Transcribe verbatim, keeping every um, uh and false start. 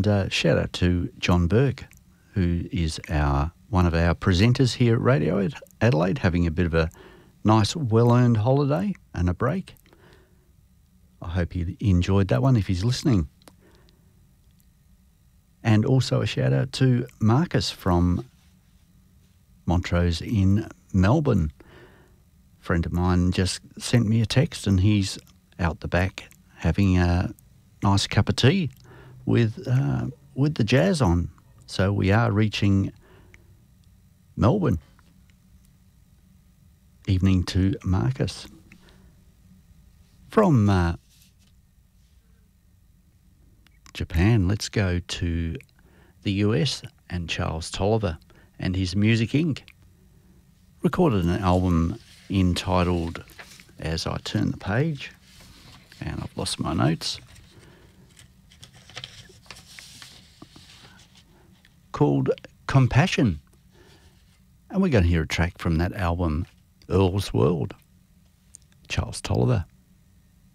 And uh, shout out to John Burke, who is our one of our presenters here at Radio Ad- Adelaide, having a bit of a nice, well-earned holiday and a break. I hope he enjoyed that one if he's listening. And also a shout out to Marcus from Montrose in Melbourne. A friend of mine just sent me a text and he's out the back having a nice cup of tea with uh, with the jazz on. So we are reaching Melbourne. Evening to Marcus. From uh, Japan, let's go to the U S and Charles Tolliver and his Music Incorporated. Recorded an album entitled As I Turn the Page, and I've lost my notes, called Compassion. And we're going to hear a track from that album, Earl's World. Charles Tolliver.